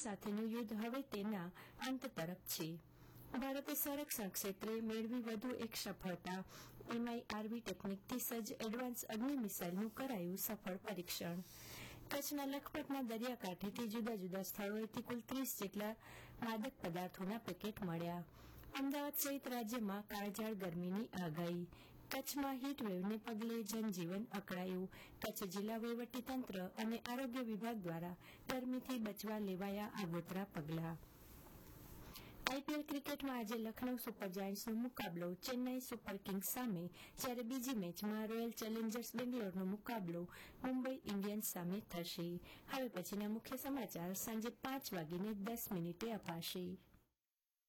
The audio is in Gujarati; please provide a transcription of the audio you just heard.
સાથેનું યુદ્ધ હવે તેના અંત તરફ છે. ભારતે સંરક્ષણ ક્ષેત્રે મેળવી વધુ એક સફળતા. MIRV ટેકનિકથી સજ્જ એડવાન્સ અગ્નિ મિસાઇલનું કરાયું સફળ પરીક્ષણ. કચ્છના લખપતના દરિયાકાંઠેથી જુદા જુદા સ્થળોએથી કુલ 30 જેટલા માદક પદાર્થોના પેકેટ મળ્યા. અમદાવાદ સહિત રાજ્યમાં કાળઝાળ ગરમીની આગાહી. કચ્છમાં હીટવેવને પગલે જનજીવન અકળાયું. કચ્છ જિલ્લા વહીવટીતંત્ર અને આરોગ્ય વિભાગ દ્વારા ગરમીથી બચવા લેવાયા આગોતરા પગલાં. IPL ક્રિકેટમાં આજે લખનૌ સુપર જાયન્ટ્સનો મુકાબલો ચેન્નાઈ સુપર કિંગ્સ સામે, જ્યારે બીજી મેચમાં રોયલ ચેલેન્જર્સ બેંગ્લોરનો મુકાબલો મુંબઈ ઇન્ડિયન્સ સામે થશે. હવે પછીના મુખ્ય સમાચાર સાંજે 5:10 અપાશે.